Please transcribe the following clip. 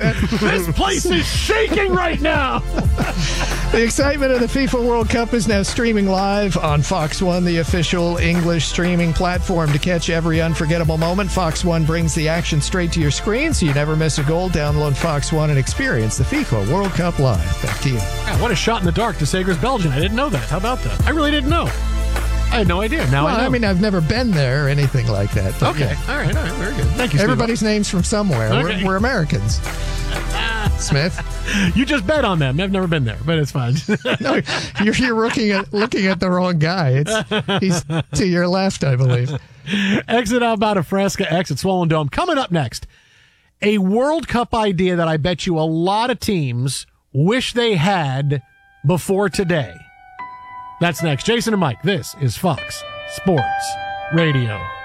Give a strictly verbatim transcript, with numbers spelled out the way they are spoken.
This place is shaking right now. The excitement of the FIFA World Cup is now streaming live on Fox One, the official English streaming platform. To catch every unforgettable moment, Fox One brings the action straight to your screen so you never miss a goal. Download Fox One and experience the FIFA World Cup live. Back to you. Yeah, what a shot in the dark to Sagres, Belgium. I didn't know that. How about that? I really didn't know. I had no idea. Now well, I know. I mean, I've never been there or anything like that. Okay. Yeah. All right. All right. Very good. Thank you, Steve. Everybody's name's from somewhere. Okay. We're, we're Americans. Smith. You just bet on them. I've never been there, but it's fine. No, you're, you're looking at looking at the wrong guy. It's, he's to your left, I believe. Exit out about a Fresca, exit Swollen Dome. Coming up next, a World Cup idea that I bet you a lot of teams wish they had before today. That's next. Jason and Mike, this is Fox Sports Radio.